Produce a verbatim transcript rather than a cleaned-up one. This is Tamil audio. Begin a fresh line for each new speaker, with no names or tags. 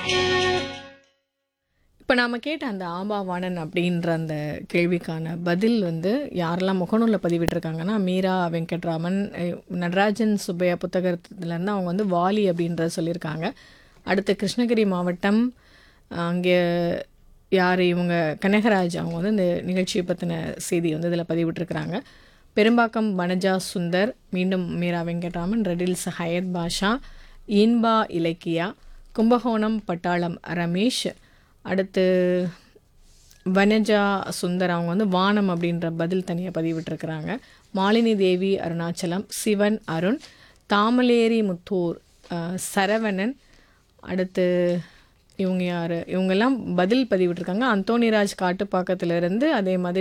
இப்ப நாம கேட்ட அந்த ஆபாவாணன் அப்படின்ற அந்த கேள்விக்கான பதில் வந்து யாரெல்லாம் முகநூல்ல பதிவிட்டிருக்காங்கன்னா, மீரா வெங்கட்ராமன், அ நடராஜன் சுப்பையா புத்தகத்துலேருந்து அவங்க வந்து வாலி அப்படின்றத சொல்லியிருக்காங்க. அடுத்து கிருஷ்ணகிரி மாவட்டம், அங்கே யார் இவங்க கனகராஜ் அவங்க வந்து இந்த நிகழ்ச்சியை பற்றின செய்தி வந்து இதில் பதிவிட்டிருக்கிறாங்க. பெரும்பாக்கம் வனஜா சுந்தர், மீண்டும் மீரா வெங்கட்ராமன், ரெடில்ஸ் ஹயத் பாஷா, இன்பா இலக்கியா, கும்பகோணம் பட்டாளம் ரமேஷ், அடுத்து வனஜா சுந்தர் அவங்க வந்து வானம் அப்படின்ற பதில் தனியாக பதிவிட்டிருக்கிறாங்க. மாலினி தேவி அருணாச்சலம், சிவன் அருண், தாமலேரி முத்தூர், அஹ், சரவணன், அடுத்து இவங்க யார் இவங்கெல்லாம் பதில் பதிவிட்டிருக்காங்க. அந்தோணிராஜ் காட்டுப்பாக்கத்திலிருந்து, அதே மாதிரி